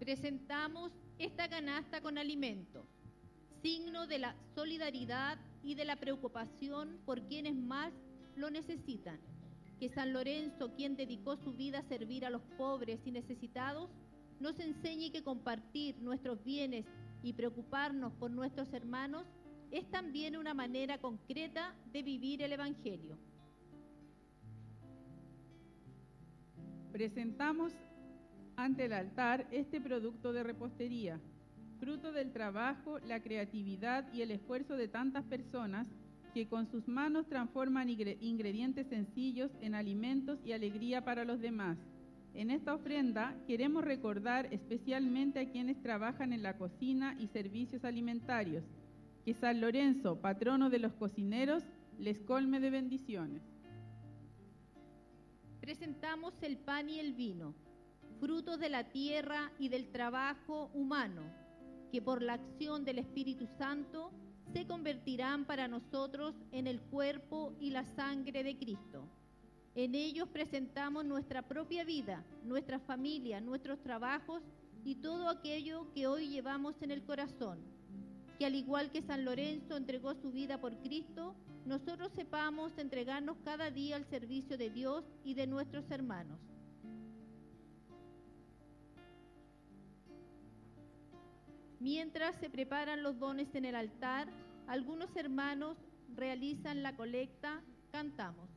Presentamos esta canasta con alimentos, signo de la solidaridad y de la preocupación por quienes más lo necesitan. Que San Lorenzo, quien dedicó su vida a servir a los pobres y necesitados, nos enseñe que compartir nuestros bienes y preocuparnos por nuestros hermanos es también una manera concreta de vivir el Evangelio. Presentamos ante el altar este producto de repostería, fruto del trabajo, la creatividad y el esfuerzo de tantas personas que con sus manos transforman ingredientes sencillos en alimentos y alegría para los demás. En esta ofrenda queremos recordar especialmente a quienes trabajan en la cocina y servicios alimentarios. Que San Lorenzo, patrono de los cocineros, les colme de bendiciones. Presentamos el pan y el vino, frutos de la tierra y del trabajo humano, que por la acción del Espíritu Santo se convertirán para nosotros en el cuerpo y la sangre de Cristo. En ellos presentamos nuestra propia vida, nuestra familia, nuestros trabajos y todo aquello que hoy llevamos en el corazón. Que al igual que San Lorenzo entregó su vida por Cristo, nosotros sepamos entregarnos cada día al servicio de Dios y de nuestros hermanos. Mientras se preparan los dones en el altar, algunos hermanos realizan la colecta. Cantamos.